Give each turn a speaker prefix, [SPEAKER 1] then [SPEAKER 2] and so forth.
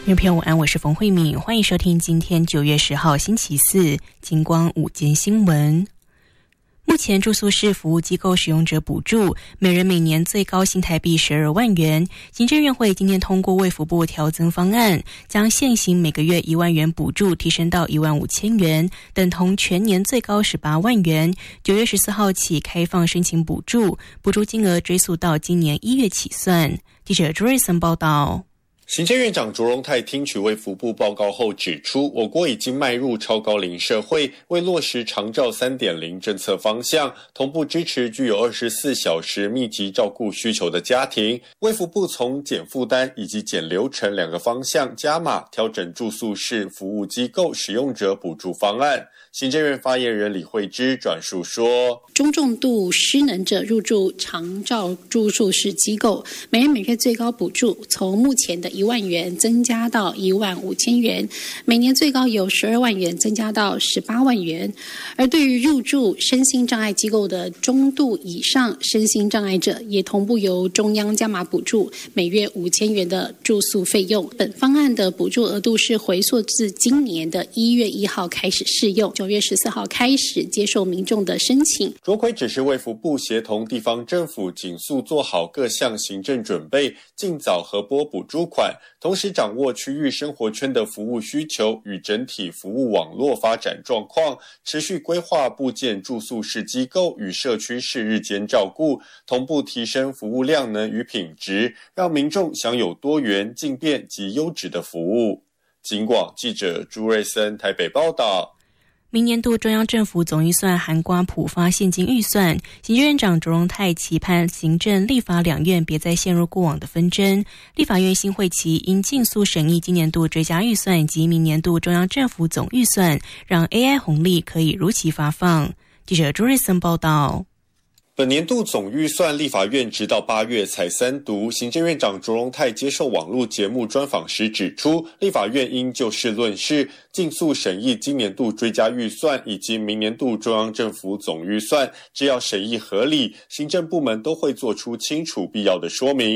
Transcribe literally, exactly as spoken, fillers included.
[SPEAKER 1] 听众朋友午安，我是冯慧敏，欢迎收听今天九月十号星期四金光午间新闻。目前住宿式服务机构使用者补助每人每年最高新台币十二万元，行政院会今天通过卫福部调增方案，将现行每个月一万元补助提升到一万五千元，等同全年最高十八万元。九月十四号起开放申请补助，补助金额追溯到今年一月起算。记者朱瑞森报道。
[SPEAKER 2] 行政院长卓荣泰听取卫福部报告后指出，我国已经迈入超高龄社会，为落实长照 三点零 政策方向，同步支持具有二十四小时密集照顾需求的家庭。卫福部从减负担以及减流程两个方向加码调整住宿式服务机构使用者补助方案。行政院发言人李惠芝转述说，
[SPEAKER 3] 中重度失能者入住长照住宿式机构，每人每月最高补助从目前的一万元增加到一万五千元，每年最高由十二万元增加到十八万元。而对于入住身心障碍机构的中度以上身心障碍者，也同步由中央加码补助每月五千元的住宿费用。本方案的补助额度是回溯至今年的一月一号开始适用，九月十四号开始接受民众的申请。
[SPEAKER 2] 卓奎指示卫福部协同地方政府紧速做好各项行政准备，尽早核拨补助款，同时掌握区域生活圈的服务需求与整体服务网络发展状况，持续规划布建住宿式机构与社区式日间照顾，同步提升服务量能与品质，让民众享有多元、进便及优质的服务。警广记者朱瑞森台北报道。
[SPEAKER 1] 明年度中央政府总预算涵盖普发现金预算，行政院长卓荣泰期盼行政立法两院别再陷入过往的纷争。立法院新会期应尽速审议今年度追加预算以及明年度中央政府总预算，让 A I 红利可以如期发放。记者朱瑞森报道。
[SPEAKER 2] 本年度总预算立法院直到八月才三读，行政院长卓荣泰接受网络节目专访时指出，立法院应就事论事，尽速审议今年度追加预算以及明年度中央政府总预算，只要审议合理，行政部门都会做出清楚必要的说明。